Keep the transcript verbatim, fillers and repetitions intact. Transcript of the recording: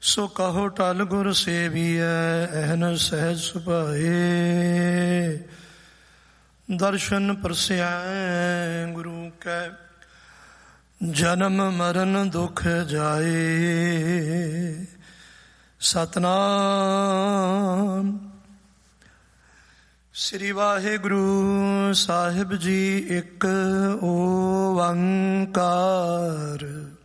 ਸੋ ਕਹੋ ਟਲ ਗੁਰ ਸੇਵੀਐ ਐਹਨ ਸਹਿਜ ਸੁਭਾਏ। ਦਰਸ਼ਨ ਪਰਸਿਐ ਗੁਰੂ ਕੈ ਜਨਮ ਮਰਨ ਦੁਖ ਜਾਏ। ਸਤਨਾਮ ਸ੍ਰੀ ਵਾਹਿਗੁਰੂ ਸਾਹਿਬ ਜੀ ਇੱਕ ਓੰਕਾਰ।